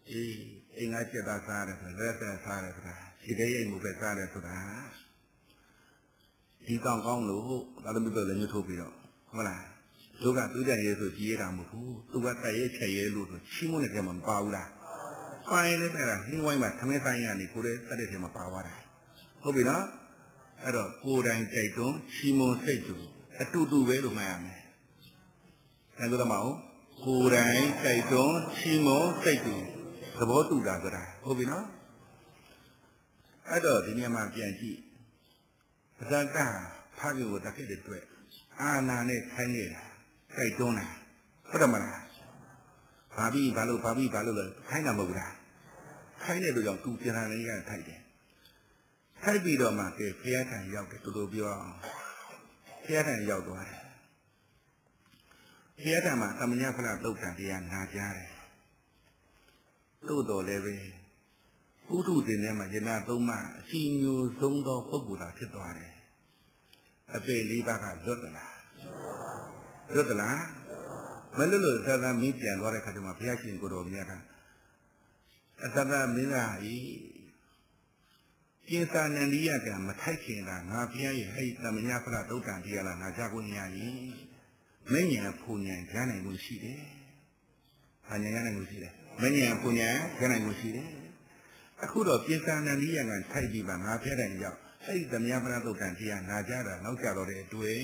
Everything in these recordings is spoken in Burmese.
အိမ်ကကျက်သားစားတယ်ဆိုလက်သက်စားတယ်ဆိုတာဒီတဲ့အိမ်ကိုပဲစားတယ်ဆိုတာဒီကောင်းကောင်းလို့သာသမီပဲလည်းညှို့ထုတ်ပြီးတော့ဟုတ်လားသူကသူ့တဲ့ရဲဆိုကြီးရတာမဟုတ်ဘူးသူကတက်ရဲချက်ရဲလို့ဆိုချီးမွမ်းတဲ့ထဲမှာမပါဘူးလားပိုင်းလေးတဲ့ကနှင်းဝိုင်းမှာသမင်းဆိုင်ရနေကိုယ်တဲ့တက်တဲ့ထဲမှာပါသွားတယ်ဟုတ်ပြီနော်အဲ့တော့ကိုယ်တိုင်ကြိုက်သွန်းချီးမွမ်းစိတ်တူအတူတူပဲလို့မှတ်ရမယ်အဲ့ဒါမှမဟုတ်ကိုယ်တိုင်ကြိုက်သွန်းချီးမွမ်းစိတ်တူသဘောတူတာဆိုတာဟုတ်ပြီနော်အဲ့တော့ဒီနေရာမှာပြန်ကြည့်ပဇာတဖားကိုတက်ခဲ့တဲ့အတွက်အာနာနဲ့ခိုင်းနေတာကြိုက်သွန်းတာဟုတ်တယ်မလားဘာပြီးဘာလို့လဲခိုင်းတာမဟုတ်ဘူးလားခိုင်းတဲ့လူကြောင့်သူပြန်လာနေရထိုက်တယ်ထိုက်ပြီးတော့မှကဲဖျားထန်ရောက်တယ်တူတူပြောအောင်ဖျားထန်ရောက်သွားတယ်ဖျားထန်မှာသမညာဖလားတုတ်တန်တရားနာကြားတယ်တို့တော်လည်းပဲဥထုတင်ထဲမှာယနာသုံးမှအစီမျိုးဆုံးသောပုဂ္ဂိုလ်သာဖြစ်သွားတယ်အပေလေးပါးကလွတ်သလားမလွတ်လို့သာသမီးပြန်သွားတဲ့ခါကျမှဘုရားရှင်ကိုတော်မြတ်ကအသဗ္ဗမင်းသားဤကျင်စာနန္ဒီယကံမထိုက်ခင်တာငါဘုရားရဲ့အဲ့ဒီသမညာဖလားတုတ်တန်တရားလားငါကြားကိုညာရင်မဉ္ဇဉ်ဖူဉ္ဇဉ်ကြားနိုင်မှုရှိတယ်။ဘာဉာဏ်ရနိုင်မှုရှိတယ်။မဉ္ဇဉ်ဖူဉ္ဇဉ်ကြားနိုင်မှုရှိတယ်။အခုတော့ကျင်စာနန္ဒီယကံထိုက်ပြီးပါငါဘုရားတိုင်ရောက်အဲ့ဒီသမညာဖလားတုတ်တန်တရားငါကြားတာနောက်ကြတော့တဲ့တွေ့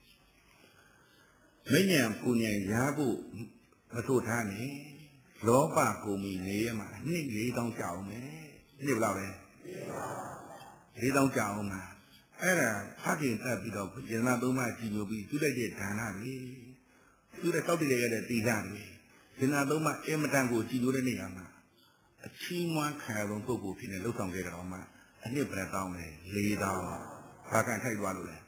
မဉ္ဇဉ်ဖူဉ္ဇဉ်ရားဖို့မဆိုထားနဲ့လောဘကိုမီနေရမှာနှစ်4000ကြာအောင်မယ်နှစ်ဘယ်လောက်လဲ4000ကြာအောင်မှာအဲ့ဒါဖခင်တက်ပြီးတော့ယန္နာသုံးပါးကြည်ညိုပြီးသူတဲ့ရဲ့ဒါနတွေသူတဲ့တောက်တရရတဲ့တိလာတွေယန္နာသုံးပါးအမတန်ကိုကြည်ညိုတဲ့နေရာမှာအချီးမွမ်းခံရသောပုဂ္ဂိုလ်ဖြစ်နေလှုပ်ဆောင်ခဲ့ကြတော့မှအနှစ်ဘယ်တောင်းလဲ4000ဘာကထိုက်သွားလို့လဲ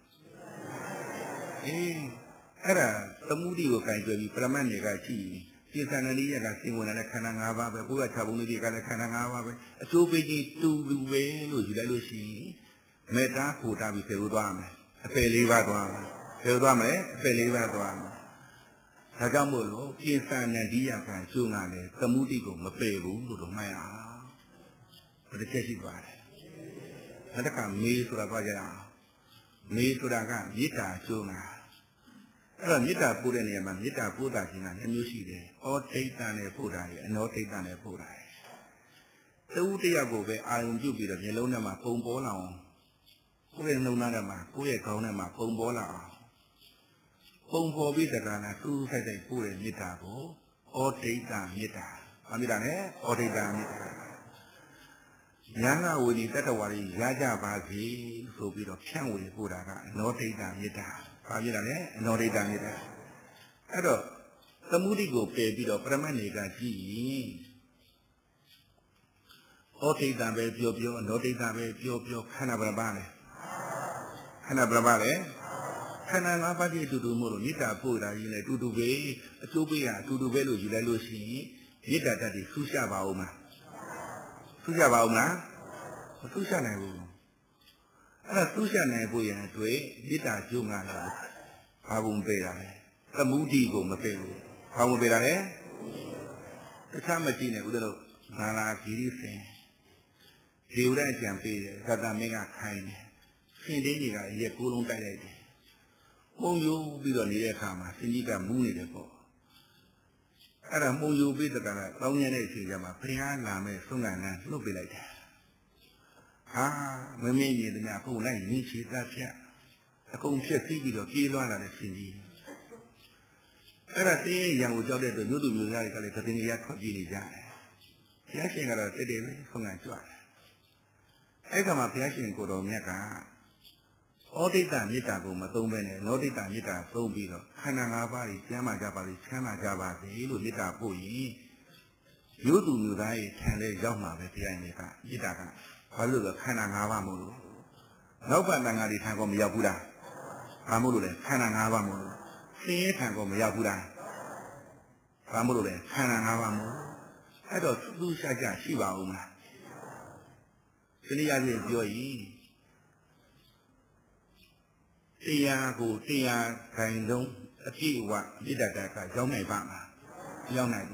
အဲ့ဒါသမုဒိကိုကင်ကြွယ်ပြီးပရမတ်နေကကြည့်ပြင်ဆင်နေရကစင်ဝင်တဲ့ခန္ဓာ၅ပါးပဲဘုရား၆ဘုံတွေကလည်းခန္ဓာ၅ပါးပဲအကျိုးပေးခြင်းတူလူပဲလို့ယူလိုက်လို့ရှိရင်မေတ္တာဖို့တာပြီးဖေဦးသွားမယ်အပေ၄ပါးသွားမယ်ဖေဦးသွားမယ်အပေ၄ပါးသွားမယ်ဒါကြောင့်မို့လို့ပြင်ဆင်နေဒီရကကျိုးငါလေသမုဒိကိုမပယ်ဘူးလို့တော့မှတ်ရအောင်ဘယ်တစ်ချက်ရှိသွားတယ်နောက်တစ်ခါမေးဆိုတာဘာကြရအောင်မေးဆိုတာကမေတ္တာကျိုးငါအဲ့တော့မေတ္တာပို့တဲ့နေရာမှာမေတ္တာပို့တာခြင်းက2မျိုးရှိတယ်။ဩထိတ်တန်နဲ့ပို့တာရယ်အနောထိတ်တန်နဲ့ပို့တာရယ်။တူတယောက်ကိုပဲအာရုံပြုပြီးတော့မျက်လုံးထဲမှာပုံပေါ်လာအောင်ကိုယ့်ရဲ့နှုံသားထဲမှာကိုယ့်ရဲ့ခေါင်းထဲမှာပုံပေါ်လာအောင်ပုံပေါ်ပြီးတက္ကနာသူ့ဆိုင်ဆိုင်ပို့တဲ့မေတ္တာကိုဩထိတ်တန်မေတ္တာ။ဘာမေတ္တာလဲ။ဩထိတ်တန်မေတ္တာ။ဉာဏ်ကဝိနည်းတတ္တဝါတွေရကြပါစေဆိုပြီးတော့ဖြန့်ဝေပို့တာကအနောထိတ်တန်မေတ္တာ။ဘာဖြစ်တာလဲအနောဒိဋ္ဌာမြစ်တာအဲ့တော့သမုဒိကိုပယ်ပြီးတော့ပရမတ်နေကကြည့်ရင်ဩဒိဋ္ဌာပဲပြောပြောအနောဒိဋ္ဌာပဲပြောပြောခန္ဓာဘယ်ပါလဲခန္ဓာဘယ်ပါလဲခန္ဓာ၅ပါးကြီးအတူတူမို့လို့မေတ္တာပို့တာကြီးနဲ့အတူတူပဲအကျိုးပေးတာအတူတူပဲလို့ယူလိုက်လို့ရှိရင်မေတ္တာတတ်ပြီးဆူရှာပါဦးမလားဆူရှာပါဦးမလားမဆူရှာနိုင်ဘူးအဲ့ဒါသူရှာနိုင်ဖို့ရန်အတွက်မေတ္တာကျုံငါလာဘာဘုံပေးတာလဲသမုဒိကိုမပေးဘူးဘာဘုံပေးတာလဲတခြားမကြည့်နဲ့ဦးဇင်းတို့ငါလာဂီရိစင်ဒီဥဒ္ဒအကြံပေးတယ်သတ္တမင်းကခိုင်းတယ်ရှင်သေးကြီးကရက်ကိုးလုံးတိုက်လိုက်တယ်မှုံယူပြီးတော့နေတဲ့အခါမှာရှင်ကြီးကမူးနေတယ်ပေါ့အဲ့ဒါမှုံယူပြီးတဲ့ကတောင်းရတဲ့အချိန်ကျမှဘုရားလာမဲ့ဆုံးကံနဲ့လှုပ်ပေးလိုက်တယ်ဟာမမေ့ရည်တည်းအခုလိုက်ရင်းချေတတ်ဖြတ်အကုန်ဖြစ်ပြီးတော့ပြေးလွှားလာတဲ့ရှင်ကြီးအဲ့ဒါတင်းရံကိုကြောက်တဲ့အတွက်မြို့သူမြို့သားတွေကလည်းသတိရထွက်ပြေးနေကြတယ်ဘုရားရှင်ကတော့တည်တယ်ပဲဆုံးကံကြွတယ်အဲ့ကမှဘုရားရှင်ကိုတော်မြတ်ကဩဒိဋ္ဌမေတ္တာကိုမသုံးဘဲနဲ့နောဒိဋ္ဌမေတ္တာသုံးပြီးတော့ခန္ဓာ၅ပါးကြီးကျမ်းမာကြပါစေချမ်းသာကြပါစေလို့မေတ္တာပို့ရင်မြို့သူမြို့သားရဲ့ထံလေးရောက်မှာပဲဘုရားရှင်ကမေတ္တာကဘာလို့လဲခန္ဓာ၅ပါးမို့လို့နောက်ပတ်တန်ဃာတွေထံကောမရောက်ဘူးလားဘာမို့လို့လဲခန္ဓာ၅ပါးမို့လို့ဆင်းရဲထံကောမရောက်ဘူးလားဘာမို့လို့လဲခန္ဓာ၅ပါးမို့အဲ့တော့သူ့ရှာကြရှိပါဦးမလားဒီနေ့ရည်ပြောရင်တရားကိုတရားခိုင်လုံးအပြည့်အဝမေတ္တာကရောက်နိုင်ပါမှာရောက်နိုင်ဘူးဆ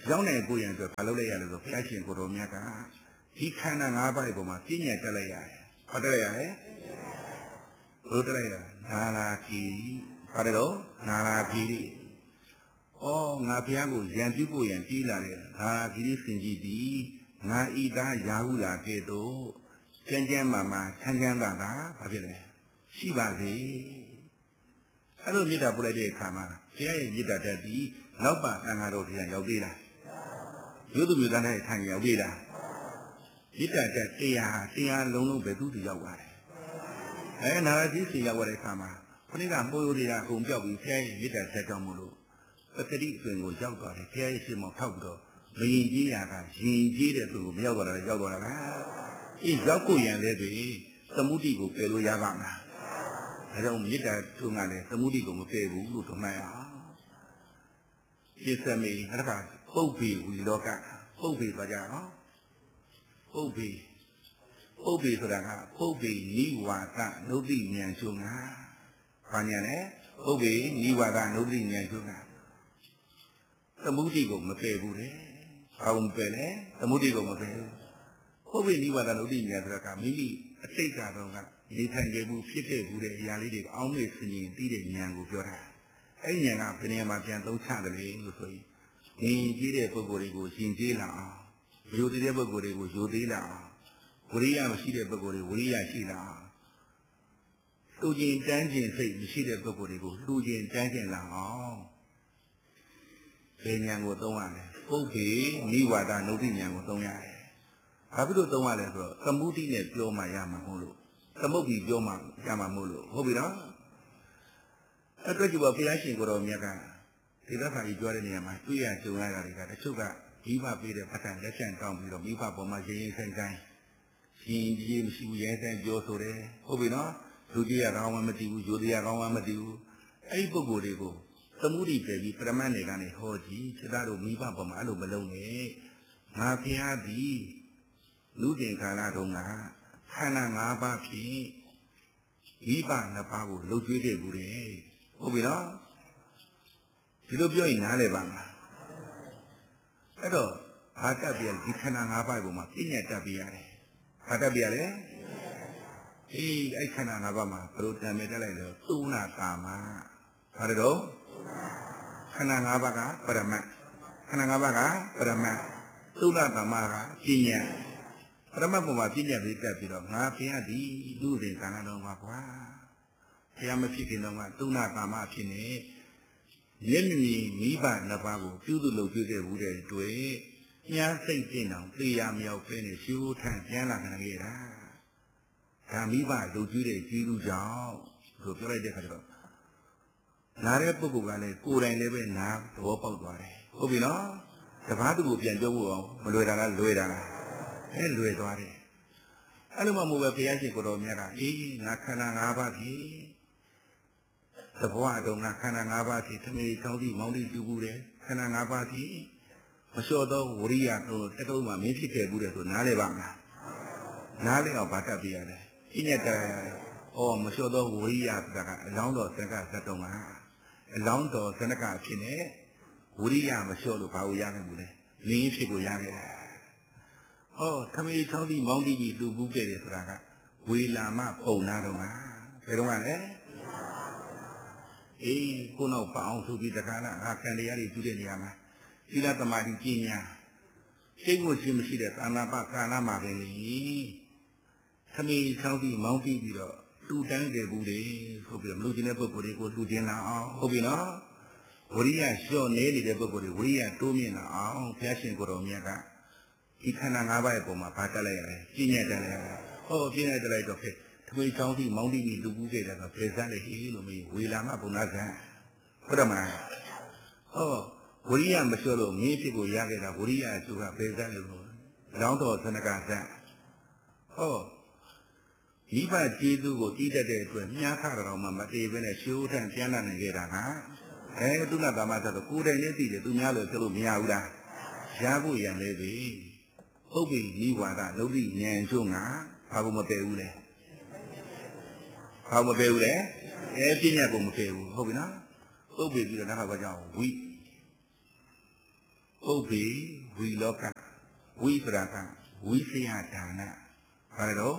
ရောက်နေကိုရံအတွက်ဘာလုပ်လိုက်ရလဲဆိုဘုရားရှင်ကိုတော်မြတ်ကဒီခန္ဓာ၅ပါးပေါ်မှာပြည့်ညတ်တက်လိုက်ရတယ်။ဟုတ်တယ်ရတယ်။ဘုရားလိုက်ရနာလာခီပါတယ်တော့နာလာခီဩငါဘုရားကိုရံပြုဖို့ရန်ကြီးလာတယ်နာလာခီစင်ကြီးဒီငါဤသားရာဟုလာခဲ့တော့ကျန်းကျန်းမာမာချမ်းချမ်းသာသာဘာဖြစ်လဲရှိပါစေအဲ့လိုမေတ္တာပို့လိုက်တဲ့အခါမှာဘုရားရဲ့မေတ္တာတတ်ပြီးနောက်ပါအင်္ဂါတော်တရားရောက်သေးလားမြို့သူမြို့သားတွေထိုင်ရောက်သေးလားမေတ္တာတတ်တရားလုံးလုံးပဲသူတည်ရောက်သွားတယ်နာလာခီစင်ရောက်တဲ့အခါမှာခொနည်းကပိုးရိုးတွေကအကုန်ပြောက်ပြီးဘုရားရဲ့မေတ္တာဆက်ကြောင်းမလို့ပတ္တိအသွင်ကိုရောက်သွားတယ်ဘုရားရဲ့ရှင်မောထောက်ပြီးတော့မရင်ကြီးရာကရင်ကြီးတဲ့သူကိုမရောက်သွားတာရောက်သွားတာလားအေးရောက်ကိုရန်လဲပြီသမုဒိကိုပယ်လို့ရပါမလားဒါကြောင့်မေတ္တာထုံးကလည်းသမုဒိကိုမပယ်ဘူးလို့ဆိုမှရအောင်ပြစ္ဆမေအဲ့ဒါကပုပ္ပေဝီလောကပုပ္ပေသွားကြနော်ပုပ္ပေဆိုတာကပုပ္ပေနိဝါဒနုဒိဉာဏ်ရှုငါဘာဉာဏ်လဲပုပ္ပေနိဝါဒနုဒိဉာဏ်ရှုငါသမုဒိကိုမပယ်ဘူးလေဘာလို့မပယ်လဲသမုဒိကိုမပယ်ဘူးပုပ္ပေနိဝါဒနုဒိဉာဏ်ဆိုတာကမိမိအတိတ်ကတော့ကနေထိုင်ခဲ့မှုဖြစ်ခဲ့မှုတဲ့အရာလေးတွေအောင်းမေ့ဆင်ခြင်သိတဲ့ဉာဏ်ကိုပြောတာအဲ့ဉာဏ်ကဘယ်နေရာမှာပြန်သုံးချတယ်လေလို့ဆိုရင်ရင်ကြီးတဲ့ပုဂ္ဂိုလ်တွေကိုရှင်ကျေးလာအောင်ယုံတဲ့ပုဂ္ဂိုလ်တွေကိုယုံသေးလာအောင်ဝိရိယမရှိတဲ့ပုဂ္ဂိုလ်တွေဝိရိယရှိလာအောင်လူကျင်တန်းကျင်စိတ်မရှိတဲ့ပုဂ္ဂိုလ်တွေကိုလူကျင်တန်းကျင်လာအောင်ဘယ်ဉာဏ်ကိုသုံးရလဲပုပ္ပေနိဝါဒနုဒိဉာဏ်ကိုသုံးရတယ်ဘာဖြစ်လို့သုံးရလဲဆိုတော့သမုဒိနဲ့ပြောမှရမှာမဟုတ်လို့သမုဒ္ဓိပြောမှရမှာမဟုတ်လို့ဟုတ်ပြီနော်အဲ့တော့ဒီဘုရားရှင်ကိုတော်မြတ်ကဒီသက်ခါကြီးပြောတဲ့နေရာမှာတွေ့ရကြုံရတာတွေကတချို့ကမိဘပေးတဲ့ပတ်စံလက်ဆံတောင်းပြီးတော့မိဘပေါ်မှာရင်ရင်ဆိုင်ဆိုင်ရှင်ကြီးမရှိဘူးရဲဆိုင်ပြောဆိုတယ်ဟုတ်ပြီနော်လူကြီးရကောင်းမှမတည်ဘူးယူတရားကောင်းမှမတည်ဘူးအဲ့ဒီပုဂ္ဂိုလ်တွေကိုသမုဒိပဲပြီးပရမတ်နယ်ကနေဟောကြည့်စိတ္တတို့မိဘပေါ်မှာအဲ့လိုမလုံးနဲ့ငါဖျားသည်လူကျင်ခါလာတုန်းကခန္ဓာ၅ပါးဖြင့်မိဘနှစ်ပါးကိုလှုပ်ကြွေးခဲ့ဘူးတယ်ဟုတ်ပြီနော်ဒီလိုပြောရင်နားလည်ပါမလားအဲ့တော့ဘာတတ်ပြဒီခန္ဓာ၅ပါးပေါ်မှာပြည့်ညတ်တတ်ပြရတယ်ဘာတတ်ပြရလဲအေးအဲ့ခန္ဓာ၅ပါးမှာဘယ်လိုတံမဲ့တက်လိုက်လို့သုဏကာမဘာလဲတော့ခန္ဓာ၅ပါးကပရမတ်ခန္ဓာ၅ပါးကပရမတ်သုဏကာမကပြည့်ညတ်ပရမတ်ပေါ်မှာပြည့်ညတ်ပြီးတက်ပြီးတော့ငါဘုရားဒီလူတွေခန္ဓာတော်မှာကွာဘုရားမဖြစ်ခင်တော့ကသုဏကာမဖြစ်နေမျက်မြင်မိဘနှစ်ပါးကိုပြုစုလုပ်ကြည့်ခဲ့ဘူးတဲ့တွေ့ညာစိတ်ကျင့်အောင်သေရမြောက်ဖဲနဲ့ရှုထန်ပြန်လာနိုင်ခဲ့တာဒါမိဘလုပ်ကြည့်တဲ့ကြီးလူကြောင့်ဆိုပြောလိုက်တဲ့ခါကျတော့နားတဲ့ပုဂ္ဂိုလ်ကလည်းကိုယ်တိုင်လည်းပဲနားသဘောပေါက်သွားတယ်ဟုတ်ပြီနော်တပားသူကိုပြန်ပြောဖို့အောင်မလွယ်တာလားလွယ်တာလားအဲလွယ်သွားတယ်အဲ့လိုမှမဟုတ်ပဲဘုရားရှင်ကိုတော်မြတ်ကအေးငါခန္ဓာ၅ပါးဖြစ်သဘောအတော့ငါခန္ဓာ၅ပါးဖြစ်သမီးကောင်းသည့်မောင်းသည့်ပြုဘူးတယ်ခန္ဓာ၅ပါးဖြစ်မလျှော့သောဝရိယတို့တကုံးမှာမင်းဖြစ်ခဲ့ဘူးတယ်ဆိုနားလဲပါမလားနားလဲအောင်ဗာတတ်ပြရတယ်အင်းညက်တယ်ဩမလျှော့သောဝရိယဆိုတာကအလောင်းတော်စကဇတ်တော်မှာအလောင်းတော်စနကအဖြစ်နဲ့ဝရိယမလျှော့လို့ဘာလို့ရနိုင်ဘူးလဲမင်းဖြစ်ကိုရခဲ့တယ်ဟောသမီးကောင်းသည့်မောင်းသည့်ကြီးလူဘူးခဲ့တယ်ဆိုတာကဝေလာမပုံနာတော့မှာဘယ်တော့မှလဲအေးကိုနောက်ပအောင်ဆိုပြီးတခါလားငါကံတရားတွေပြုတဲ့နေရာမှာသီလသမာဓိပညာစိတ်ကိုချင်းမရှိတဲ့သာနာပကာလမှာပဲလေသမီးဆောင်းပြီးမောင်းပြီးပြီးတော့တူတန်းတယ်ဘူးလေဆိုပြီးတော့လူချင်းတဲ့ပုဂ္ဂိုလ်တွေကိုလူချင်းလာအောင်ဟုတ်ပြီနော်ဝရိယလျှော့နေနေတဲ့ပုဂ္ဂိုလ်တွေဝရိယတိုးမြင့်လာအောင်ဘုရားရှင်ကိုယ်တော်မြတ်ကဒီခန္ဓာ၅ပါးရဲ့ပုံမှာဗာတက်လိုက်ရတယ်ပညာတက်လိုက်ရတယ်ဟောပညာတက်လိုက်တော့ဖြစ်သမီးဆောင်းပြီးမောင်းပြီးလူဘူးခဲ့တယ်ဆိုဖေစမ်းလေဟေးလို့မေးဝေလာမဘုံနာဆန်းဟုတ်တယ်မလားဟောဝရိယမလျှော့လို့မင်းဖြစ်ကိုရခဲ့တာဝရိယအကျိုးကဖေစမ်းလေလို့လောင်းတော်သနကဆန်းဟောမိဘကျေးဇူးကိုတည်တတ်တဲ့အတွက်မြားခတော်မှမတည်ဘဲနဲ့ရှိုးထန်ပြန်လာနိုင်ခဲ့တာကသူနာသမဆိုတော့ကိုယ်တိုင်လည်းသိတယ်သူများလို့ပြောလို့မရဘူးလားရဖို့ရံလေပြီပုပ္ပိနိဝါဒလုတိဉာဏ်ကျုံငါဘာလို့မပယ်ဘူးလဲဘာမပယ်ဘူးလဲပညာကိုမပယ်ဘူးဟုတ်ပြီနော်ပုပ္ပိပြီးတော့နောက်ဘာကြောင့်ဝိပုပုပ္ပေဝီလောကဝိပရာကဝိသယဒါနဘာလဲတော့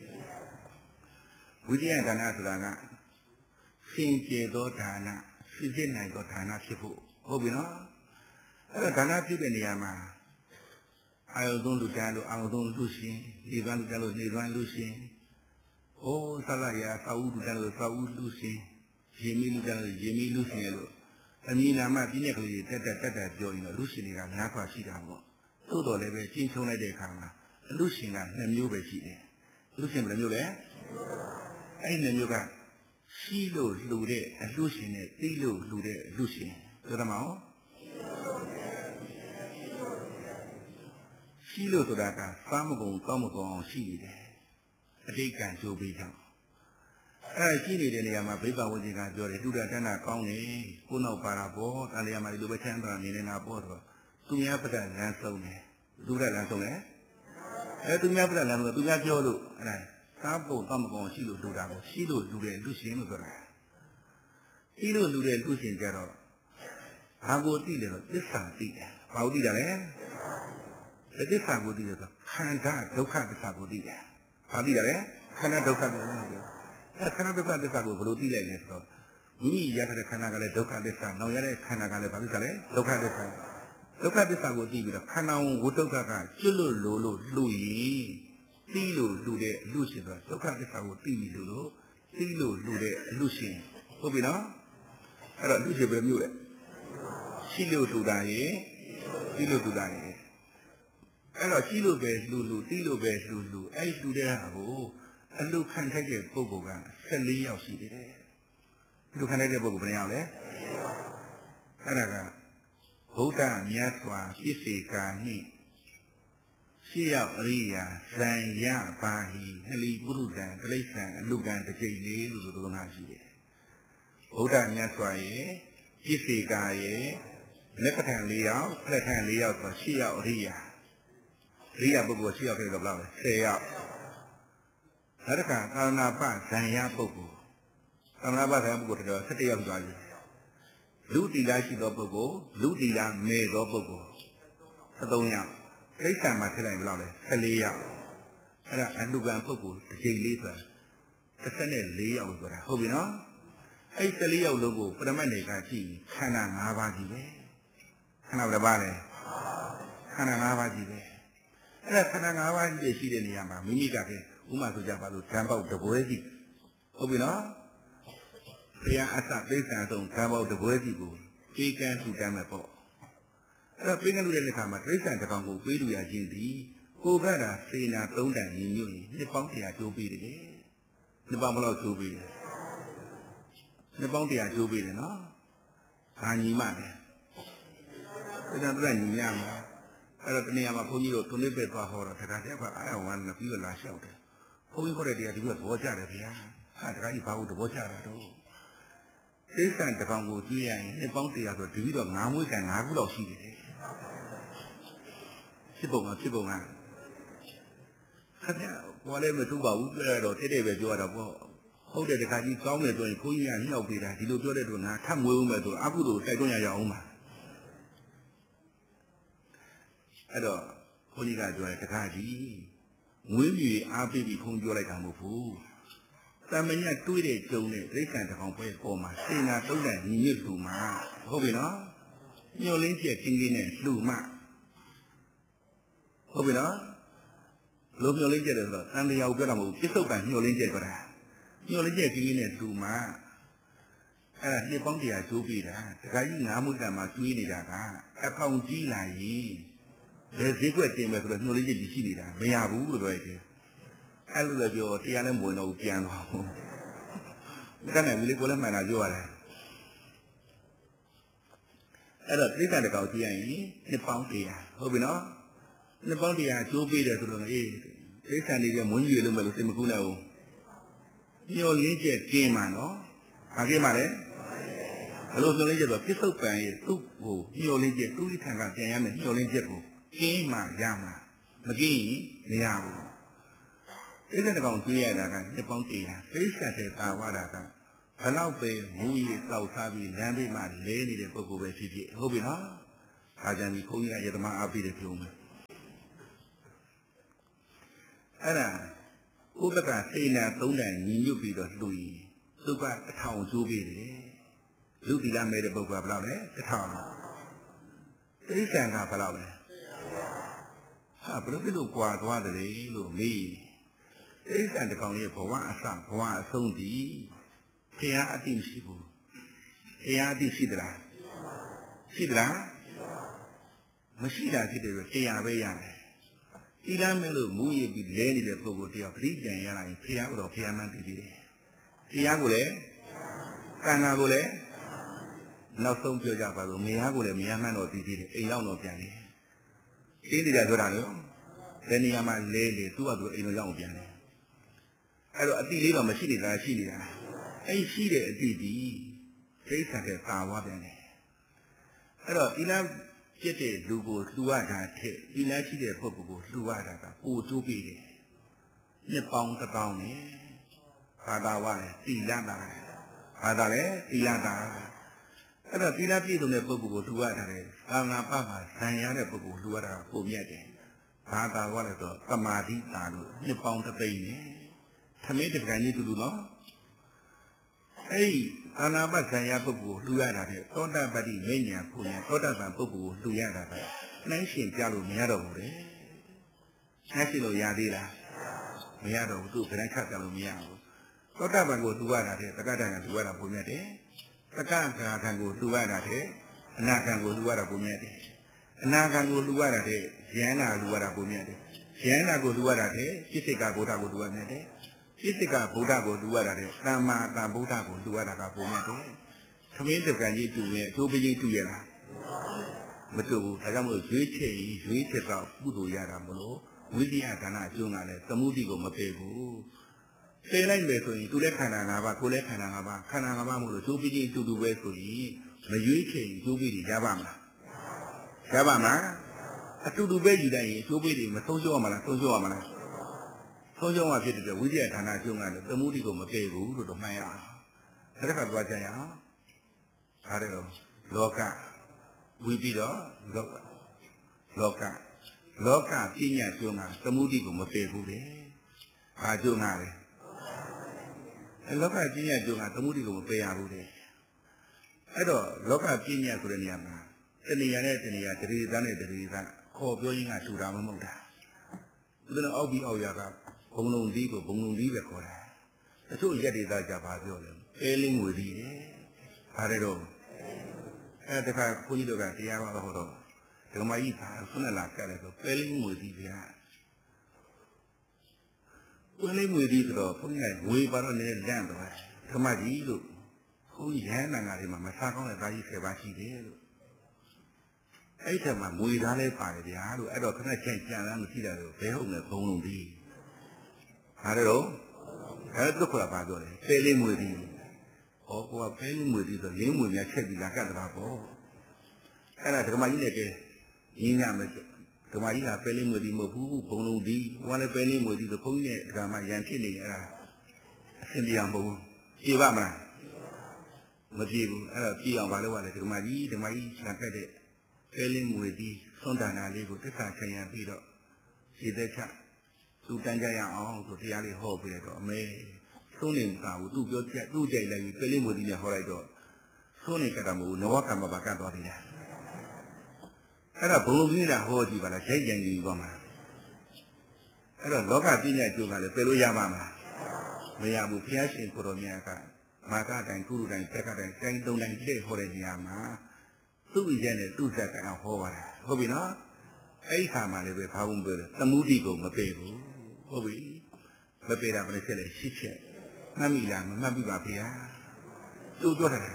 ဝိသယဒါနဆိုတာကစင်ကြယ်သောဒါနစစ်နိုင်သောဒါနဖြစ်ဖို့ဟုတ်ပြီနော်အဲ့တော့ဒါနဖြစ်တဲ့နေရာမှာအာယုသုံးလူတန်းလို့အာယုသုံးလူရှင်နေသွမ်းလူတန်းလို့နေသွမ်းလူရှင်ဩသလရာသာဝုလူတန်းလို့သာဝုလူရှင်ရေမီလူတန်းလို့ရေမီလူရှင်လို့အမည်နာမပြည့်ညက်ကလေးတက်ပြောရင်တော့လူရှင်တွေကများစွာရှိတာပေါ့သို့တော်လည်းပဲကျင်းချုံလိုက်တဲ့အခါမှာလူရှင်က2မျိုးပဲရှိတယ်လူရှင်ဘယ်မျိုးလဲအဲ့2မျိုးကရှိလို့လူတဲ့အလူရှင်နဲ့သိလို့လူတဲ့အလူရှင်ပြောရမှာဟောရှိလို့ဆိုတာကစားမကုန်တောင်းမကုန်အောင်ရှိနေတယ်အတိတ်ကံကြိုးပြီးကြောင့်အဲ့ရှိနေတဲ့နေရာမှာဘိဗ္ဗဝဇ္ဇင်ကပြောတယ်တူတာတဏ္ဍကောင်းတယ်ကိုနောက်ပါတာပေါ့တန်လျာမှာဒီလိုပဲချမ်းသာနေနေတာပေါ့ဆိုတော့သူများပဒလမ်းဆုံးတယ်သူတဲ့လမ်းဆုံးတယ်သူများပဒလမ်းဆုံးသူများပြောလို့အဲ့ဒါစားဖို့တောင်းမကုန်ရှိလို့လူတာကိုရှိလို့လူတဲ့လူရှင်လို့ဆိုတာရှိလို့လူတဲ့လူရှင်ကြတော့ဘာကိုသိလဲတော့သစ္စာသိတယ်ဘာကိုသိတာလဲသစ္စာကိုသိတယ်ဆိုခန္ဓာဒုက္ခသစ္စာကိုသိတယ်ဘာသိတာလဲခန္ဓာဒုက္ခသစ္စာကိုခန္ဓာဒုက္ခသစ္စာကိုဘယ်လိုသိလိုက်လဲဆိုတော့မိမိရတဲ့ခန္ဓာကလည်းဒုက္ခသစ္စာနောက်ရတဲ့ခန္ဓာကလည်းဘာသစ္စာလဲဒုက္ခသစ္စာဒုက္ခသစ္စာကိုသိပြီးတော့ခန္ဓာဝိတုဒ္ဓကကျွတ်လို့လို့လှူရင်သိလို့လှူတဲ့အလှရှင်ဆိုတာဒုက္ခသစ္စာကိုသိပြီလို့သိလို့လှူတဲ့အလှရှင်ဟုတ်ပြီနော်အဲ့တော့အလှရှင်ဘယ်မျိုးလဲရှိလို့လှူတာရေသိလို့လှူတာရေအဲ့တော့ရှိလို့ပဲလှူသိလို့ပဲလှူအဲ့လှူတဲ့ဟာကိုအလှခံထိုက်တဲ့ပုဂ္ဂိုလ်က14ယောက်ရှိတယ်လှူခံထိုက်တဲ့ပုဂ္ဂိုလ်ဘယ်နှယောက်လဲအဲ့ဒါကဗုဒ္ဓမြတ်စွာပြည့်စေကာနှင့်ရှိရောက်အရိယာဇံရပါဟိဟလိပုရုဒံတိဋ္ဌံအလုကံတစ်ကြိမ်လေးလို့ဆိုတော့ရှိတယ်ဗုဒ္ဓမြတ်စွာရဲ့ပြည့်စေကာရဲ့လက်ပထံ4ယောက်လက်ထံ4ယောက်ဆိုရှိရောက်အရိယာပုဂ္ဂိုလ်ရှိရောက်ခဲ့တော့ဘယ်လောက်လဲ10ယောက်နောက်တစ်ခါကာရဏပဇံရပုဂ္ဂိုလ်ကာရဏပဇံရပုဂ္ဂိုလ်တော်17ယောက်သွားပြီလူတီလာရှိသောပုဂ္ဂိုလ်လူတီလာမဲ့သောပုဂ္ဂိုလ်13ယောက်တိဋ္ဌံမှာထည့်လိုက်ဘယ်လောက်လဲ14ယောက်အဲ့ဒါအနုကံပုဂ္ဂိုလ်တစ်ချိန်လေးဆိုတာ14ယောက်ဆိုတာဟုတ်ပြီနော်အဲ့14ယောက်လုံးကိုပရမတ်နေကကြည့်ခန္ဓာ5ပါးကြီးပဲခန္ဓာဘယ်နှပါးလဲခန္ဓာ5ပါးကြီးပဲအဲ့ဒါခန္ဓာ5ပါးကြီးရှိတဲ့နေရာမှာမိမိကပဲဥမာဆိုကြပါလို့ဓာတ်ပေါက်တပွဲစီဟုတ်ပြီနော်ဘုရားအစသိက္ခာဆုံးဓာတ်ပေါက်တပွဲစီကိုပေးကမ်းထူတမ်းမယ်ပေါ့အဲ့တော့ပေးကမ်းထူတဲ့အခါမှာတိဋ္ဌံတစ်ကောင်ကိုပေးလူရခြင်းသည်ကိုယ်ကတာစေနာ3တန်ညီညွတ်ရင်နှစ်ပေါင်း100ကျိုးပေးတယ်နှစ်ပေါင်းဘယ်လောက်ကျိုးပေးလဲနှစ်ပေါင်း100ကျိုးပေးတယ်နော်ဘာညီမလဲဒါကြညီညမှာအဲ့တော့တနေ့မှာဘုန်းကြီးတို့သူနစ်ပဲသွားဟောတော့တခါတည်းကအားရဝမ်းနဲ့ပြီးတော့လာလျှောက်တယ်ဘုန်းကြီးခေါ်တဲ့တရားဒီကသဘောကျတယ်ဗျာဟာတခါကြီးဘာလို့သဘောကျတာတော့သိက္ခာတစ်ကောင်ကိုကြည့်ရရင်နှစ်ပေါင်း100ဆိုဒီပြီးတော့9မွေးကံ9ခုလောက်ရှိတယ်ဖြစ်ပုံကခင်ဗျာဘာလဲမတူပါဘူးပြောရတော့တဲ့တဲ့ပဲပြောရတာပေါ့ဟုတ်တယ်တခါကြီးကောင်းတယ်ဆိုရင်ကိုကြီးကညှောက်ပေးတာဒီလိုပြောတဲ့တော့ငါထပ်မွေးဦးမယ်ဆိုအကုသိုလ်တိုက်တွန်းရအောင်ပါအဲ့တော့ဘုန်းကြီးကပြောတယ်တခါကြီးငွေမြေအားပေးပြီးဘုန်းပြောလိုက်တာမဟုတ်ဘူးတမညတွေးတဲ့ကြုံတဲ့ဒိဋ္ဌံတစ်ကောင်ပွဲပေါ်မှာစေနာ3တန်ညီညွတ်လူမှာဟုတ်ပြီနော်ညှို့လင်းချက်ချင်းချင်းနဲ့လူမှဟုတ်ပြီနော်လိုညှို့လင်းချက်တယ်ဆိုတော့တန်တရားကိုပြောတာမဟုတ်ဘူးပြစ္ဆုတ်ကညှို့လင်းချက်ဆိုတာညှို့လင်းချက်ချင်းချင်းနဲ့လူမှအဲ့ဒါနှစ်ပေါင်း100ကျိုးပြီးတာတခါကြီး9မှုတန်မှာကျွေးနေတာကအကောင်ကြီးလာရင်ဘယ်ဈေးကွက်တင်မယ်ဆိုတော့ညှို့လင်းချက်ကြီးရှိနေတာမရဘူးလို့ပြောရတယ်အဲ့လိုလည်းပြောတရားလည်းမဝင်တော့ပြန်သွားဘူးမကနိုင်ဘူးလေကိုလည်းမှန်တာပြောရတယ်အဲ့တော့တိဋ္ဌာတစ်ကောင်ကြည့်ရရင်နှစ်ပေါင်း100ဟုတ်ပြီနော်နှစ်ပေါင်း100ကျိုးပေးတယ်ဆိုတော့အေးတိဋ္ဌာတွေကမွန်းကြီးလို့မလို့စိတ်မကူးနိုင်ဘူးညှို့လင်းချက်ကင်းမှာနော်ဘာကင်းမှာလဲဘယ်လိုညှို့လင်းချက်ဆိုပြစ္ဆုတ်ပံရဲ့သူ့ကိုညှို့လင်းချက်သူ့ဒီထံကပြန်ရမယ်ညှို့လင်းချက်ကိုကင်းမှရမှာမကင်းရင်မရဘူးအဲ့ဒါကောင်ကြည့်ရတာကနှစ်ပေါင်း100သိစ္စာတဲ့သာဝရကဘလောက်ပဲမူရည်တောက်စားပြီးလမ်းဘေးမှာလဲနေတဲ့ပုဂ္ဂိုလ်ပဲဖြစ်ဖြစ်ဟုတ်ပြီနော်အာဇန်ကြီးဘုန်းကြီးကယတမအားပေးတယ်ပြောမယ်အဲ့ဒါဥပကစေနာ3တန်ညီညွတ်ပြီးတော့လှူရင်သူက1000ကျိုးပေးတယ်လူသီလမဲ့တဲ့ပုဂ္ဂိုလ်ကဘယ်လောက်လဲ1000တိစ္ဆာန်ကဘယ်လောက်လဲဟာဘယ်လိုဖြစ်လို့ကွာသွားတယ်လို့မေးတိစ္ဆာန်တစ်ကောင်ရဲ့ဘဝအစဘဝအဆုံးတည်ဘုရားအတိမရှိဘူးဘုရားအတိရှိသလားရှိသလားမရှိတာဖြစ်တယ်လို့တရားပဲရတယ်သီလမဲ့လို့မူရပြီးလဲနေတဲ့ပုဂ္ဂိုလ်တယောက်ပရိကြံရလာရင်ဘုရားကတော့ဘုရားမှန်တည်တယ်တရားကိုလည်းကံနာကိုလည်းနောက်ဆုံးပြောကြပါလို့မယားကိုလည်းမယားမှန်တော့တည်တယ်အိမ်ရောက်တော့ပြန်တယ်ရှင်းနေတာပြောတာလို့ဘယ်နေရာမှာလဲလေသူ့ဟာသူအိမ်တော့ရောက်ပြန်တယ်အဲ့တော့အတိလေးတော့မရှိနေတာရှိနေတာအဲ့ရှိတဲ့အတိဒီသိစ္စာတဲ့ပါဝါပြန်တယ်အဲ့တော့သီလပြည့်တဲ့လူကိုလှူရတာတဲ့သီလရှိတဲ့ပုဂ္ဂိုလ်ကိုလှူရတာကပို့တိုးပြီးတယ်နှစ်ပေါင်း1000နဲ့ဘာသာဝလဲသီလတာဘာသာလဲသီလတာအဲ့တော့သီလပြည့်စုံတဲ့ပုဂ္ဂိုလ်ကိုလှူရတာလေသာငါပမှာဇံရတဲ့ပုဂ္ဂိုလ်လှူရတာပုံမြတ်တယ်ဘာသာဝလဲဆိုသမာဓိတာလို့နှစ်ပေါင်း3သိန်းနဲ့သမင်းတပံကြီးတူတူနော်အဲ့ဒီအာနာပဇံရပုဂ္ဂိုလ်လှူရတာတဲ့သောတာပတ္တိမိညာပူညာသောတာပန်ပုဂ္ဂိုလ်ကိုလှူရတာကနှိုင်းရှင်ပြလို့မရတော့ဘူးလေနှိုင်းရှင်လို့ရသေးလားမရတော့ဘူးသူခရိုင်းခတ်ပြလို့မရဘူးသောတာပန်ကိုလှူရတာတဲ့တက္ကဋ္ဌကလှူရတာပုံမြတ်တယ်တက္ကရာခံကိုလှူရတာတဲ့အနာခံကိုလှူရတာပုံမြတ်တယ်အနာခံကိုလှူရတာတဲ့ယန္နာလှူရတာပုံမြတ်တယ်ယန္နာကိုလှူရတာတဲ့ပြစ္ဆေကဗုဒ္ဓကိုလှူရမြတ်တယ်ပြစ္ဆေကဗုဒ္ဓကိုလှူရတာတဲ့သမ္မာသမ္ဗုဒ္ဓကိုလှူရတာကပုံမြတ်တယ်သမင်းတပံကြီးတူရဲ့အကျိုးပေးတူရလားမတူဘူးဒါကြောင့်မို့ရွေးချယ်တော့ကုသိုလ်ရတာမလို့ဝိဇ္ဇာဒါနအကျိုးကလည်းသမုဒိကိုမပယ်ဘူးသိလိုက်မယ်ဆိုရင်သူလည်းခန္ဓာ၅ပါးကိုယ်လည်းခန္ဓာ၅ပါးခန္ဓာ၅ပါးမို့လို့ကျိုးပေးတူတူပဲဆိုရင်မရွေးချယ်ကျိုးပေးတွေရပါမလားရပါမလားအတူတူပဲယူလိုက်ရင်ကျိုးပေးတွေမဆုံးရှုံးရမလားဆုံးရှုံးရမလားဆုံးရှုံးရဖြစ်တဲ့ဝိဇ္ဇာဒါနအကျိုးကလည်းသမုဒိကိုမပယ်ဘူးလို့တော့မှတ်ရအောင်ဒါတစ်ခါသွားကြရအောင်ဒါတဲ့တော့လောကဝီပြီးတော့လောကပညာကျိုးကသမုဒိကိုမပယ်ဘူးလေဘာကျိုးငါလဲလောကပညာကျိုးကသမုဒိကိုမပယ်ရဘူးလေအဲ့တော့လောကပညာဆိုတဲ့နေရာမှာတဏှာနဲ့တဏှာတတိသနဲ့တတိသခေါ်ပြောရင်းကထူတာမဟုတ်တာဥဒ္ဒနာအောက်ပြီးအောက်ရကဘုံလုံးသီးကိုဘုံလုံးသီးပဲခေါ်တာတချို့ရက်ဒေသကြပါပြောတယ်ပဲလင်းငွေသီးတယ်ဘာလဲတော့အဲ့တခါဘုန်းကြီးတို့ကတရားပါဟောတော့ဓမ္မကြီးပါဆွနဲ့လာကြတယ်ဆိုပဲလင်းငွေသီးဗျာပဲလင်းငွေသီးဆိုတော့ဘုန်းကြီးကငွေပါတော့လည်းလန့်သွားဓမ္မကြီးလို့ဘုန်းကြီးရဟန်းနာတွေမှာမစားကောင်းတဲ့သားကြီး10ပါးရှိတယ်လို့အဲ့ထက်မှငွေသားလည်းပါတယ်ဗျာလို့အဲ့တော့ခဏချိန်ကြံလာမရှိတာလို့ဘဲဟုတ်လဲဘုံလုံးသီးဟာတော့အဲ့တော့ခေါ်ပါပြောတယ်ပဲလင်းငွေသီးဟောကိုကပဲလင်းငွေသီးဆိုရင်းငွေများချက်ပြီးလာကတ်တာပေါ့အဲ့ဒါဓမ္မကြီးနဲ့ကဲရင်းရမယ်ဓမ္မကြီးကပဲလင်းငွေသီးမဟုတ်ဘူးဘုံလုံးသီးဟိုကလည်းပဲလင်းငွေသီးဆိုဘုန်းကြီးနဲ့ဓမ္မရန်ဖြစ်နေရတာအဆင်ပြေအောင်ဘုံပြေပါမလားမပြေဘူးအဲ့တော့ပြေအောင်ပါလို့ကလည်းဓမ္မကြီးလာကတ်တဲ့ပဲလင်းငွေသီးသွန်တန်တာလေးကိုသစ္စာချင်ရပြီးတော့ရှိတဲ့ချက်သူတန်းကြရအောင်ဆိုတရားလေးဟောပြတော့အမေသုံးနေတာကိုသူပြောချက်သူ့ကြိုက်လိုက်ပြီးပဲလင်းငွေသီးနဲ့ဟောလိုက်တော့သုံးနေကြတာမဟုတ်နဝကမ္မဘာကတ်သွားပြီလားအဲ့ဒါဘုံလုံးကြီးတာဟောကြည့်ပါလားချိန်ကြံကြည့်ပါမှာအဲ့တော့လောကပညာကျိုးကလည်းပယ်လို့ရပါမလားမရဘူးဘုရားရှင်ကိုတော်မြတ်ကမာကတိုင်ကုရုတိုင်တက်ကတိုင်တိုင်းသုံးတိုင်းတဲ့ဟောတဲ့နေရာမှာသူ့ရဲ့နဲ့သူ့ဇက်ကဟောပါတာဟုတ်ပြီနော်အဲ့ဒီခါမှလည်းပဲဘာဝုံပြောတယ်သမုဒိကိုမပယ်ဘူးဟုတ်ပြီမပယ်တာဘယ်လိုဖြစ်လဲရှစ်ချက်မှတ်မိလားမမှတ်မိပါဗျာသူပြောတာ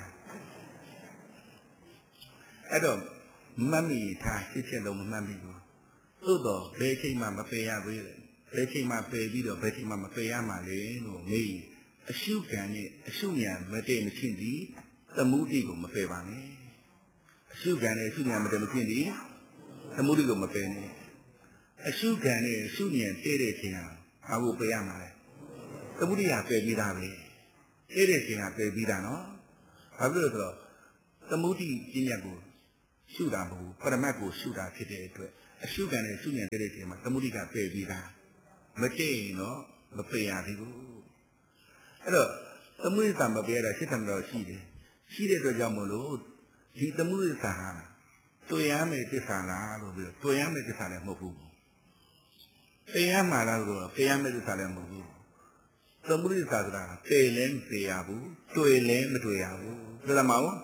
အဲ့တော့မမိထားရှစ်ချက်လုံးမမှတ်မိဘူးသို့တော့ဘယ်ချိန်မှမပယ်ရဘူးဘယ်ချိန်မှပယ်ပြီးတော့ဘယ်ချိန်မှမပယ်ရမှာလေလို့မေးအရှုခံနဲ့အရှုညာမတည့်မချင်းသည်သမုဒိကိုမပယ်ပါနဲ့အရှုခံနဲ့အရှုညာမတည့်မချင်းသည်သမုဒိကိုမပယ်နဲ့အရှုခံနဲ့အရှုညာတည့်တဲ့ချိန်ဟာဘာကိုပယ်ရမှာလဲသမုဒိကပယ်ပြီးသားပဲတည့်တဲ့ချိန်ဟာပယ်ပြီးသားနော်ဘာဖြစ်လို့လဲဆိုတော့သမုဒိပညာကိုရှုတာမဟုတ်ဘူးပရမတ်ကိုရှုတာဖြစ်တဲ့အတွက်အရှုခံနဲ့ရှုဉဏ်တဲ့ချိန်မှာသမုဒိကပယ်ပြီးသားမတည့်ရင်တော့မပယ်ရသေးဘူးအဲ့တော့သမုဒိကမပယ်ရတာရှင်းတယ်တော့ရှိတယ်ရှိတဲ့အတွက်ကြောင့်မို့လို့ဒီသမုဒိကဟာတွေ့ရမယ်သစ္စာလားလို့ပြောတွေ့ရမယ်သစ္စာလည်းမဟုတ်ဘူးပယ်ရမှာလားလို့ပယ်ရမယ်သစ္စာလည်းမဟုတ်ဘူးသမုဒိကဆိုတာပယ်လည်းမပယ်ရဘူးတွေ့လည်းမတွေ့ရဘူးသိလားမဟုတ်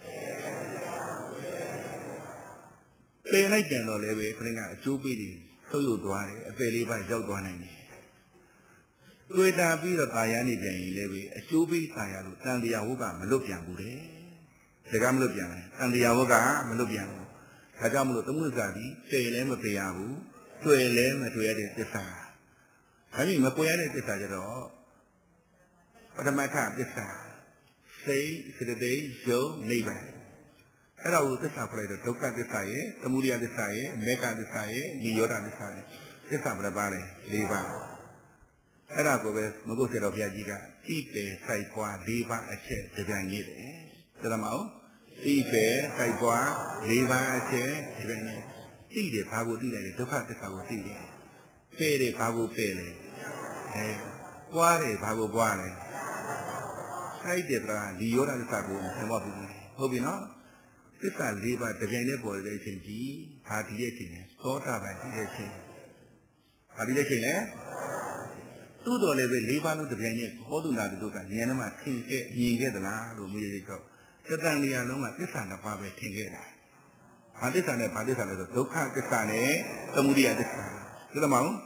ပယ်လိုက်ကြတော့လည်းပဲခရင်ကအကျိုးပေးတယ်ဆုပ်ယုတ်သွားတယ်အပယ်လေးပါရောက်သွားနိုင်တယ်တွေ့တာပြီးတော့ตายရနေပြန်ရင်လည်းပဲအကျိုးပေးตายရလို့တန်တရားဝုကမလွတ်ပြန်ဘူးတဲ့ဒါကမလွတ်ပြန်ဘူးတန်တရားဝုကမလွတ်ပြန်ဘူးဒါကြောင့်မလို့သမုဒ္ဒရာဒီပယ်လည်းမပယ်ရဘူးတွေ့လည်းမတွေ့ရတဲ့သစ္စာဒါပြီးမပယ်ရတဲ့သစ္စာကြတော့ပထမထသစ္စာစိတ်စေတသိက်ယုံနိဗ္ဗာန်အဲ့ဒါကိုသစ္စာခေါ်လိုက်တော့ဒုက္ခသစ္စာရဲ့သမုဒယသစ္စာရဲ့မေဃသစ္စာရဲ့နိရောဓသစ္စာရဲ့သစ္စာဘယ်နှပါလဲ၄ပါးအဲ့ဒါကိုပဲမဂုတ်စေတော်ဘုရားကြီးကဣပေစိုက်ပွား၄ပါးအချက်တကြံကြီးတယ်သိလားမဟုတ်ဣပေစိုက်ပွား၄ပါးအချက်တကြံကြီးသိတယ်ဘာကိုသိလိုက်လဲဒုက္ခသစ္စာကိုသိတယ်ပယ်တယ်ဘာကိုပယ်လဲပွားတယ်ဘာကိုပွားလဲစိုက်တယ်ကနိရောဓသစ္စာကိုသဘောပြီးဟုတ်ပြီနော်သစ္စာ၄ပါးတကြံနဲ့ပေါ်တဲ့အချိန်ကြီးဘာဒီရဲ့ချိန်လဲသောတာပန်ဒီရဲ့ချိန်ဘာဒီရဲ့ချိန်လဲသို့တော်လည်းပဲ၄ပါးလုံးတကြံနဲ့ဟောတုနာတို့ကဉာဏ်နဲ့မှထင်ခဲ့မြင်ခဲ့သလားလို့မေးရတော့သတ္တန်တရားလုံးကသစ္စာနှစ်ပါးပဲထင်ခဲ့တာဘာသစ္စာနဲ့ဘာသစ္စာလဲဆိုဒုက္ခသစ္စာနဲ့သမုဒယသစ္စာသိလားမဟုတ်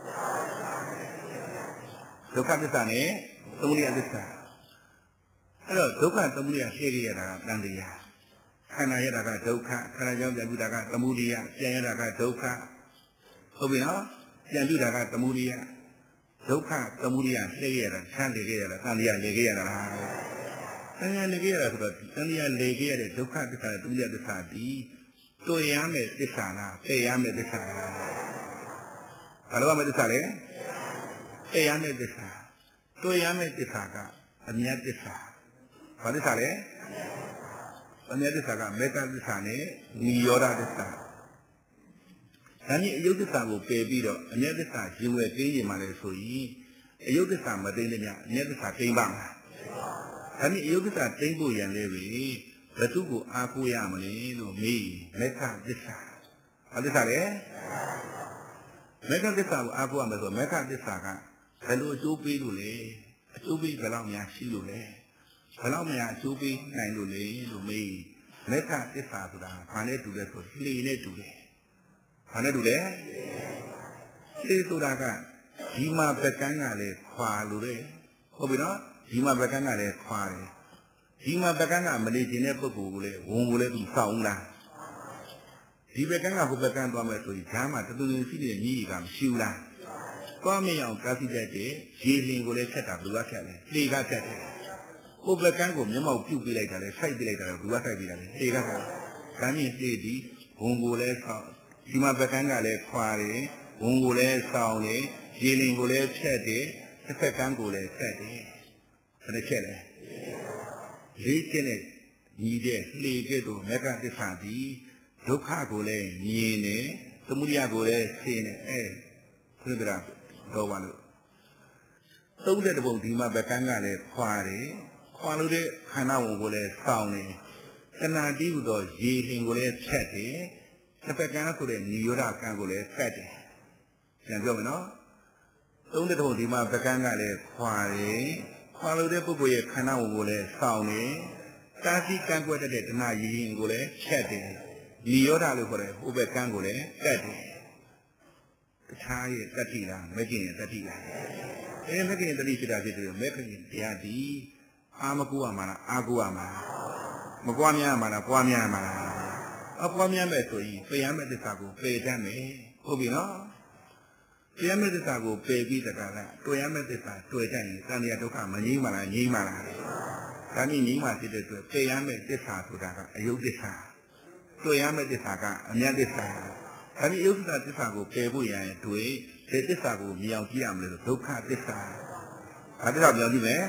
ဒုက္ခသစ္စာနဲ့သမုဒယသစ္စာအဲ့တော့ဒုက္ခသမုဒယဖြည့်ရတာကတန်တရားခန္ဓာရတာကဒုက္ခခန္ဓာကြောင့်ပြန်ပြုတာကသမုဒယပြန်ရတာကဒုက္ခဟုတ်ပြီနော်ပြန်ပြုတာကသမုဒယဒုက္ခသမုဒယလှည့်ရတာဆန်းလေခဲ့ရတာတန်တရားလေခဲ့ရတာလားတန်တရားလေခဲ့ရတာဆိုတော့တန်တရားလေခဲ့ရတဲ့ဒုက္ခသစ္စာနဲ့သမုဒယသစ္စာဒီတွေ့ရမယ်သစ္စာလားပယ်ရမယ်သစ္စာလားဘာလို့ရမယ်သစ္စာလဲပယ်ရမယ်သစ္စာတွေ့ရမယ်သစ္စာကအမြတ်သစ္စာဘာသစ္စာလဲအမြတ်သစ္စာကမေတ္တာသစ္စာနဲ့နိရောဓသစ္စာဒါနဲ့အယုတ်သစ္စာကိုပယ်ပြီးတော့အမြတ်သစ္စာရင်ဝယ်သိရင်မှလည်းဆိုရင်အယုတ်သစ္စာမသိတဲ့မြတ်အမြတ်သစ္စာသိမ့်ပါမလားဒါနဲ့အယုတ်သစ္စာသိမ့်ဖို့ရန်လည်းပဲဘယ်သူကိုအားကိုးရမလဲလို့မေးမေတ္တာသစ္စာဘာသစ္စာလဲမေတ္တာသစ္စာကိုအားကိုးရမယ်ဆိုမေတ္တာသစ္စာကဘယ်လိုအကျိုးပေးလို့လဲအကျိုးပေးဘယ်လောက်များရှိလို့လဲဘယ်လောက်များအကျိုးပေးနိုင်လို့လဲလို့မေးမေတ္တာသစ္စာဆိုတာဘာနဲ့တူလဲဆိုလှေနဲ့တူတယ်ဘာနဲ့တူလဲလှေဆိုတာကဒီမှာပကန်းကလည်းခွာလို့လေဟုတ်ပြီနော်ဒီမှာပကန်းကလည်းခွာတယ်ဒီမှာပကန်းကမနေခြင်းတဲ့ပုဂ္ဂိုလ်ကိုလည်းဝန်ကိုလည်းသူစောင့်လားဒီပကန်းကဟိုပကန်းသွားမယ်ဆိုရင်ဈာမှာတူတူရှိတဲ့ညီကမရှိဘူးလားသွားမရအောင်ကားစီတတ်တဲ့ရေလင်ကိုလည်းဖြတ်တာဘယ်လိုဖြတ်လဲလှေကဖြတ်တယ်ဟိုပကန်းကိုမျက်မှောက်ပြုတ်ပြလိုက်တာလေဆိုက်ပြလိုက်တာလေဘယ်လိုဆိုက်ပြတာလဲလှေကဖြတ်ဒါမြင့်လှေဒီဝန်ကိုလည်းစောင့်ဒီမှာပကန်းကလည်းခွာတယ်ဝန်ကိုလည်းစောင့်တယ်ရေလင်ကိုလည်းဖြတ်တယ်တစ်ဖက်ကန်းကိုလည်းဖြတ်တယ်ဘယ်နဲ့ချက်လဲလေးချက်နဲ့ညီတဲ့လှေကဲ့သို့မေဃသစ္စာသည်ဒုက္ခကိုလည်းမြင်တယ်သမုဒယကိုလည်းသိနေခွင့်ပြတာတော့ဘာလို့သုံးတဲ့တပုံဒီမှာပကန်းကလည်းခွာတယ်ခွာလို့တဲ့ခန္ဓာဝန်ကိုလည်းစောင့်တယ်တဏှာတိဟုသောရေလင်ကိုလည်းဖြတ်တယ်တစ်ဖက်ကန်းဆိုတဲ့နိရောဓကံကိုလည်းဖတ်တယ်ပြန်ပြောမယ်နော်သုံးတဲ့တပုံဒီမှာပကန်းကလည်းခွာတယ်ခွာလို့တဲ့ပုဂ္ဂိုလ်ရဲ့ခန္ဓာဝန်ကိုလည်းစောင့်တယ်တာစီကံကွက်တဲ့တဏှာရေလင်ကိုလည်းဖြတ်တယ်နိရောဓလို့ခေါ်တဲ့ဟိုဘက်ကန်းကိုလည်းတတ်တယ်တခြားရဲ့တတိလားမကင်ရဲ့တတိလားမကင်တတိဖြစ်တာဖြစ်တယ်မကင်တရားဒီအာမကူရမှာလားအာကူရမှာမကွာများမှာလားပွားများမှာလားအပွားများမဲ့ဆိုရင်ပယ်ရမယ့်သစ္စာကိုပယ်တတ်မယ်ဟုတ်ပြီနော်ပယ်ရမယ့်သစ္စာကိုပယ်ပြီးတကလားတွေ့ရမယ့်သစ္စာတွေ့တတ်ရင်တဏှာဒုက္ခမငြိမ်းပါလားငြိမ်းပါလားဒါနည်းငြိမ်းပါဖြစ်တဲ့အတွက်ပယ်ရမယ့်သစ္စာဆိုတာကအယုတ်သစ္စာတွေ့ရမယ့်သစ္စာကအမြတ်သစ္စာဒါနည်းအယုတ်သစ္စာကိုပယ်ဖို့ရရင်တွေ့ဒီသစ္စာကိုမြင်အောင်ကြည့်ရမလို့ဒုက္ခသစ္စာဘာသစ္စာပြောကြည့်မယ်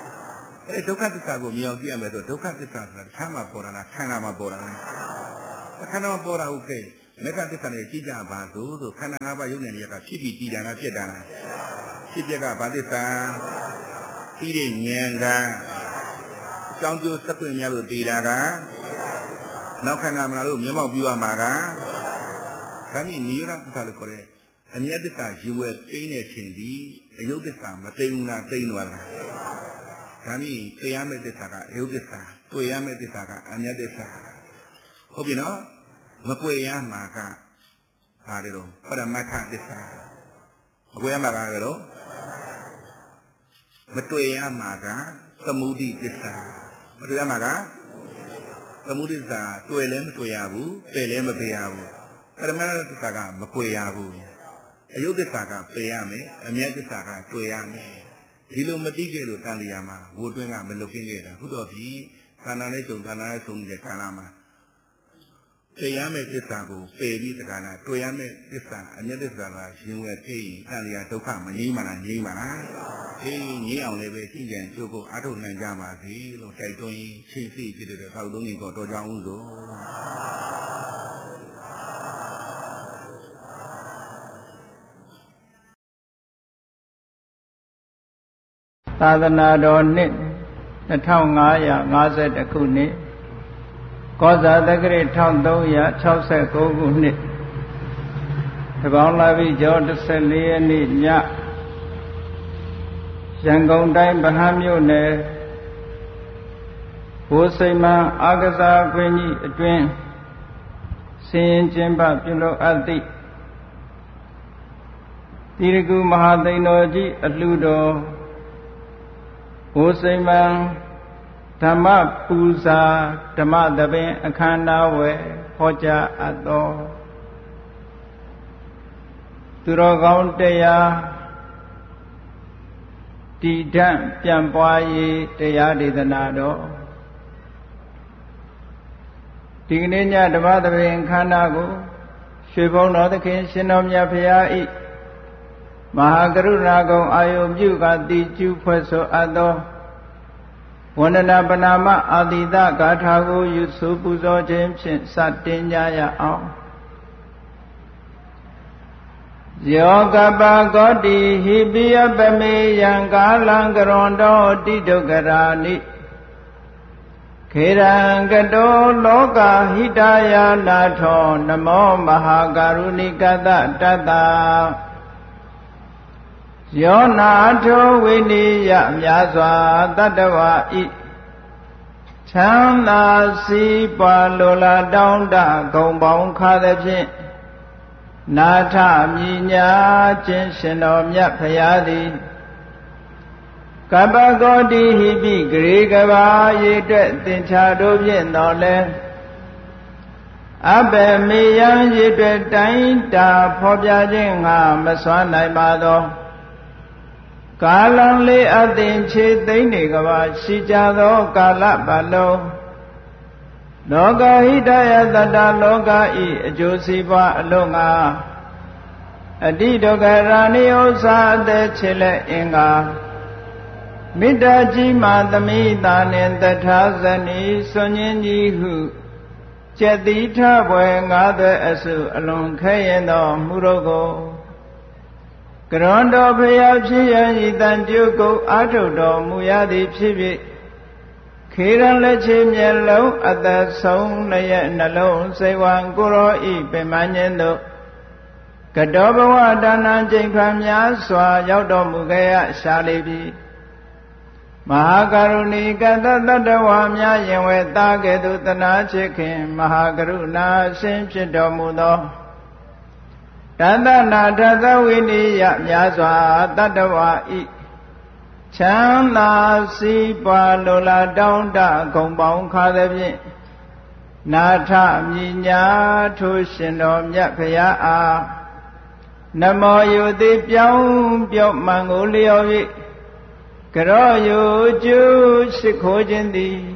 ဒုက္ခသစ္စာကိုမြင်အောင်ကြည့်ရမယ်ဆိုဒုက္ခသစ္စာဆိုတာခန္ဓာမှာပေါ်တာလားခန္ဓာမှာပေါ်တာလားခန္ဓာပေါ်တာဟုတ်ကဲ့မေကသစ္စာနဲ့ကြည့်ကြပါစို့ခန္ဓာ၅ပါးယုံနေတဲ့ကဖြစ်ပြီးတည်တာလားဖြစ်တာလားဖြစ်ပြက်ကဘာသစ္စာပြီးတဲ့ဉာဏ်ကအကြောင်းကျိုးစက်သွင်းများလို့တည်တာကနောက်ခန္ဓာမလားလို့မျက်မှောက်ပြုရမှာကဒါနည်းနိရောဓသစ္စာလို့ခေါ်တဲ့အမြတ်သစ္စာယူဝဲသိတဲ့ခြင်းဒီအယုတ်သစ္စာမသိဘူးလားသိနေပါလားဒါနည်းတရားမဲ့သစ္စာကအယုတ်သစ္စာတွေ့ရမဲ့သစ္စာကအမြတ်သစ္စာဟုတ်ပြီနော်မကွေရမှာကဘာလဲတော့ပရမတ္ထသစ္စာမကွေရမှာကလည်းတော့မတွေ့ရမှာကသမုဒိသစ္စာမတွေ့ရမှာကသမုဒိသစ္စာတွေ့လည်းမတွေ့ရဘူးပယ်လည်းမပယ်ရဘူးပရမတ္ထသစ္စာကမကွေရဘူးအယုတ်သစ္စာကပယ်ရမယ်အမြတ်သစ္စာကတွေ့ရမယ်ဒီလိုမသိခဲ့လို့တန်လျာမှာဝိုတွင်းကမလုတ်ခင်းခဲ့တာဟုတ်တော့ပြီခန္ဓာနဲ့စုံခန္ဓာနဲ့စုံတဲ့ခန္ဓာမှာတရားမဲ့သစ္စာကိုပယ်ပြီးတက္ကနာတွေ့ရမဲ့သစ္စာအမြတ်သစ္စာကရှင်ဝဲဖြစ်ရင်တန်လျာဒုက္ခမငြိမ်းပါလားငြိမ်းပါလားအေးငြိမ်းအောင်လည်းပဲရှိကြံကျိုးကိုအားထုတ်နိုင်ကြပါစေလို့တိုက်တွန်းရင်ချိတ်စီဖြစ်တဲ့သောက်သုံးကြီးကိုတော်ကြောင်းဦးစို့သာသနာတော်နှစ်2550ခုနှစ်ကောဇာတက္ကရာ1369ခုနှစ်တပေါင်းလာပြီကျော်14ရက်နေ့ညရန်ကုန်တိုင်းဗဟန်းမြို့နယ်ဘိုးစိမ်မံအားကစားကွင်းကြီးအတွင်းဆင်ရင်ကျင်းပပြုလုပ်အပ်သည့်တိရကုမဟာသိန်တော်ကြီးအလှူတော်ဘိုးစိမ်မံဓမ္မပူဇာဓမ္မသဘင်အခမ်းအနားဝယ်ဟောကြားအပ်သောသူတော်ကောင်းတရားတည်ဓာတ်ပြန်ပွားရေးတရားဒေသနာတော်ဒီကနေ့ညဓမ္မသဘင်အခမ်းအနားကိုရွှေဘုံတော်သခင်ရှင်တော်မြတ်ဖရာဤမဟာကရုဏာကုံအာယုပြုကတိကျူဖွဲ့ဆိုအပ်သောဝန္ဒနာပနာမအာတိတဂါထာကိုယူဆပူဇော်ခြင်းဖြင့်စတင်ကြရအောင်ယောကပကောတိဟိပိယပမေယံကာလံကရွန်တောတိဒုက္ခရာနိခေရံကတောလောကဟိတယာနာထောနမောမဟာကာရုဏိကတတတ္တယောနာထောဝိနိယမြာစွာတတ္တဝါဤချမ်းသာစီးပွားလိုလားတောင်းတဂုံပေါင်းခါသဖြင့်နာထမြညာခြင်းရှင်တော်မြတ်ဖရာသည်ကပ္ပကောတိဟိပိဂရေကဘာရေအတွက်သင်္ချာတို့ဖြင့်တော်လဲအဘယ်မေယံရေအတွက်တိုင်းတာဖော်ပြခြင်းငါမစွမ်းနိုင်ပါသောကာလံလေးအသင်ခြေသိမ့်နေကဘာရှိကြသောကာလပတ်လုံးလောကဟိတယတတလောကဤအကျိုးစီးပွားအလုံးငါအတိဒုက္ခရာနိဥ္စာအသက်ချေလက်အင်္ဂါမေတ္တာကြီးမှသမိတာနှင့်တထာဇနီစွန်ញင်းကြီးဟုကျက်တိထဘွယ်ငါးသွဲအစုအလွန်ခဲရင်သောမူရောကိုကရွန်တော်ဖရာဖြစ်ရန်ဤတန်ကျုပ်ကိုအာထုတ်တော်မူရသည်ဖြစ်ဖြစ်ခေရန်လက်ချေမျက်လုံးအသက်ဆုံးလည်းရဲ့နှလုံးစိတ်ဝံကိုရောဤပင်မညင်းတို့ကတောဘဝဒါနံကျိန်ခံများစွာရောက်တော်မူခဲ့ရရှာလိပြီမဟာကရုဏီကတတ္တဝါများယင်ဝဲသားကဲ့သို့တနာချစ်ခင်မဟာကရုဏာရှင်ဖြစ်တော်မူသောတသနာထသဝိနိယများစွာတတ္တဝါဤချမ်းသာစီးပွားလိုလားတောင်းတဂုံပေါင်းခါသဖြင့်နာထမြညာထိုရှင်တော်မြတ်ဖရာအားနမောယုတိပြောင်းပြော့မှန်ကိုလျော်၍ကရောယုကျူရှိခိုးခြင်းသည်